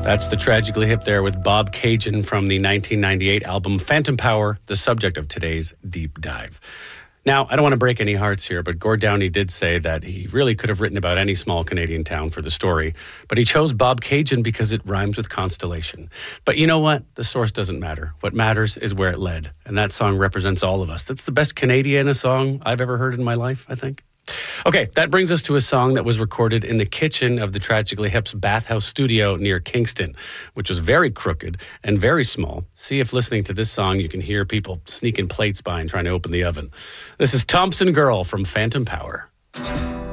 That's the Tragically Hip there with Bob Cajun from the 1998 album Phantom Power, the subject of today's deep dive. Now, I don't want to break any hearts here, but Gord Downie did say that he really could have written about any small Canadian town for the story, but he chose Bob Cajun because it rhymes with constellation. But you know what? The source doesn't matter. What matters is where it led, and that song represents all of us. That's the best Canadiana song I've ever heard in my life, I think. Okay, that brings us to a song that was recorded in the kitchen of the Tragically Hip's Bathhouse studio near Kingston, which was very crooked and very small. See if listening to this song you can hear people sneaking plates by and trying to open the oven. This is Thompson Girl from Phantom Power.